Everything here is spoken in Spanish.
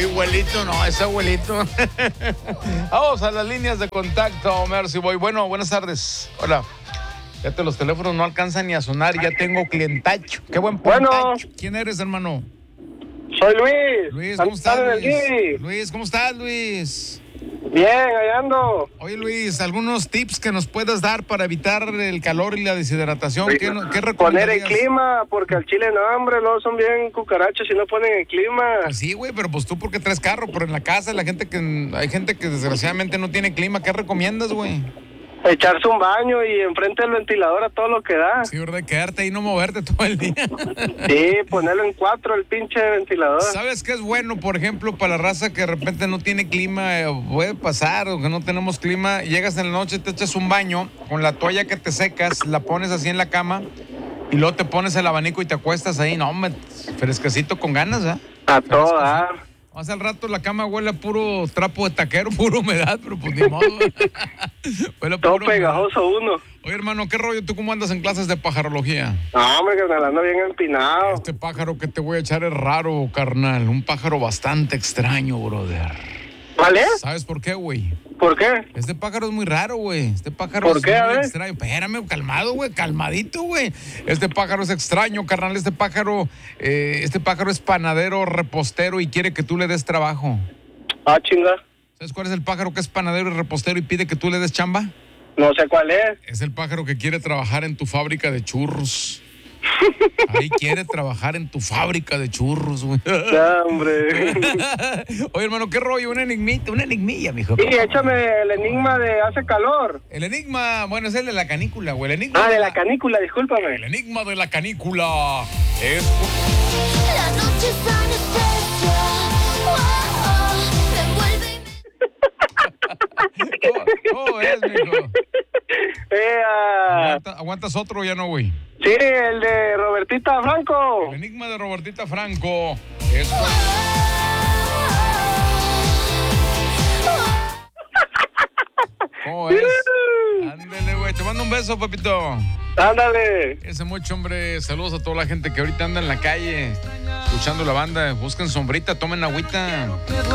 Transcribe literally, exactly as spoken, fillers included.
abuelito, no, es abuelito. Vamos a las líneas de contacto, Mercy Boy. Bueno, buenas tardes. Hola. Fíjate, los teléfonos no alcanzan ni a sonar, ya tengo clientacho. Qué buen puntacho. Bueno. ¿Quién eres, hermano? Soy Luis. Luis, ¿cómo estás, Luis? Luis, ¿cómo estás, Luis? Bien, ahí ando. Oye, Luis, ¿algunos tips que nos puedas dar para evitar el calor y la deshidratación? ¿Qué, qué recomendarías? Poner el clima, porque al chile no, hombre, no son bien cucarachos si no ponen el clima. Pues sí, güey, pero pues tú porque traes carro, pero en la casa la gente que hay gente que desgraciadamente no tiene clima. ¿Qué recomiendas, güey? Echarse un baño y enfrente del ventilador a todo lo que da. Sí, ¿verdad? Quedarte ahí y no moverte todo el día. Sí, ponerlo en cuatro el pinche ventilador. ¿Sabes qué es bueno, por ejemplo, para la raza que de repente no tiene clima? Eh, puede pasar, o que no tenemos clima. Llegas en la noche, te echas un baño con la toalla que te secas, la pones así en la cama y luego te pones el abanico y te acuestas ahí. No, hombre, fresquecito con ganas, ¿eh? A todo dar. Más al rato la cama huele a puro trapo de taquero, pura humedad, pero pues ni modo. Huele a Todo pura pegajoso humedad. uno. Oye, hermano, ¿qué rollo? ¿Tú cómo andas en clases de pajarología? No, hombre, carnal, ando bien empinado. Este pájaro que te voy a echar es raro, carnal. Un pájaro bastante extraño, brother. ¿Vale? ¿Sabes por qué, güey? ¿Por qué? Este pájaro es muy raro, güey. Este pájaro ¿Por es qué? A muy ver. extraño. Espérame, calmado, güey, calmadito, güey. Este pájaro es extraño, carnal. Este pájaro, eh, este pájaro es panadero, repostero y quiere que tú le des trabajo. Ah, chinga. ¿Sabes cuál es el pájaro que es panadero y repostero y pide que tú le des chamba? No sé cuál es. Es el pájaro que quiere trabajar en tu fábrica de churros. Ahí quiere trabajar en tu fábrica de churros, güey. Ya, hombre. Oye, hermano, ¿qué rollo? Una enigmita, una enigmilla, mijo. Sí, échame el enigma de hace calor. El enigma, bueno, es el de la canícula, güey. El enigma Ah, de la canícula, discúlpame. El enigma de la canícula es... La noche es anestesia, oh, oh, me envuelve y me... ¿Cómo, cómo es, mijo? Eh, ah, ¿Aguanta- ¿Aguantas otro o ya no, güey? sí, el de Robertita Franco. El enigma de Robertita Franco es... ¿Cómo es? Ándele, güey. Te mando un beso, papito. Ándale. Ese mucho, hombre. Saludos a toda la gente que ahorita anda en la calle escuchando la banda. Busquen sombrita, tomen agüita.